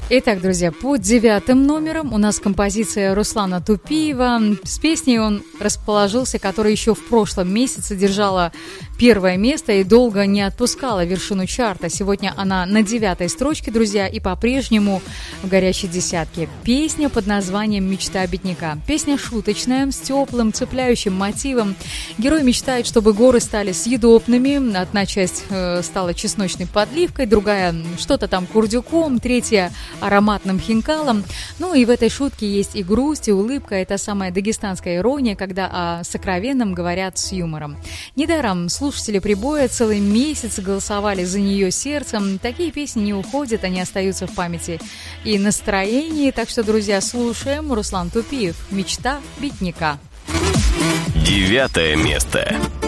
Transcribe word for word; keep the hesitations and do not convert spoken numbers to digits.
Итак, друзья, под девятым номером у нас композиция Руслана Тупиева. С песней он расположился, которая еще в прошлом месяце держала первое место и долго не отпускала вершину чарта. Сегодня она на девятой строчке, друзья, и по-прежнему в горячей десятке. Песня под названием «Мечта бедняка». Песня шуточная, с теплым, цепляющим мотивом. Герой мечтает, чтобы горы стали съедобными. Одна часть э, стала чесночной подливкой, другая что-то там курдюком, третья ароматным хинкалом. Ну и в этой шутке есть и грусть, и улыбка. Это самая дагестанская ирония, когда о сокровенном говорят с юмором. Недаром слушатели прибоя целый месяц голосовали за нее сердцем. Такие песни не уходят, они остаются в памяти и настроении. Так что, друзья, слушаем. Руслан Тупиев «Мечта бедняка». Девятое место.